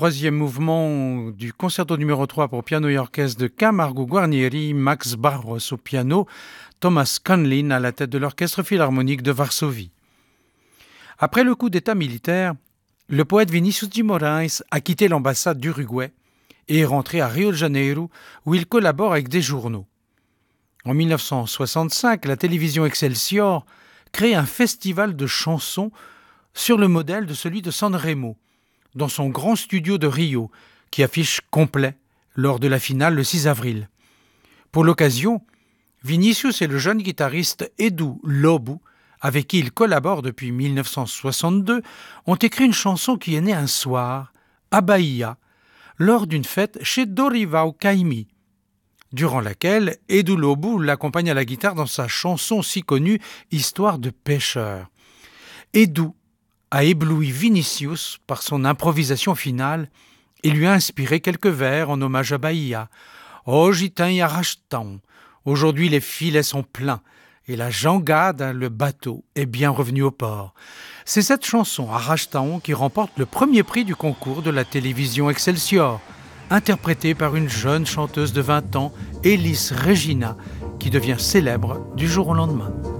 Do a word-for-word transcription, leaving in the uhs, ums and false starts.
troisième mouvement du concerto numéro trois pour piano et orchestre de Camargo Guarnieri, Max Barros au piano, Thomas Conlin à la tête de l'Orchestre philharmonique de Varsovie. Après le coup d'État militaire, le poète Vinícius de Moraes a quitté l'ambassade d'Uruguay et est rentré à Rio de Janeiro où il collabore avec des journaux. En mille neuf cent soixante-cinq, la télévision Excelsior crée un festival de chansons sur le modèle de celui de Sanremo, dans son grand studio de Rio, qui affiche complet lors de la finale le six avril. Pour l'occasion, Vinícius et le jeune guitariste Edu Lobo, avec qui il collabore depuis mille neuf cent soixante-deux, ont écrit une chanson qui est née un soir, à Bahia, lors d'une fête chez Dorival Caymmi, durant laquelle Edu Lobo l'accompagne à la guitare dans sa chanson si connue « Histoire de pêcheur ». Edu a ébloui Vinícius par son improvisation finale et lui a inspiré quelques vers en hommage à Bahia. « Hoje tem arrastão » Aujourd'hui les filets sont pleins et la jangada, le bateau, est bien revenu au port. C'est cette chanson Arrastão qui remporte le premier prix du concours de la télévision Excelsior, interprétée par une jeune chanteuse de vingt ans, Elis Regina, qui devient célèbre du jour au lendemain.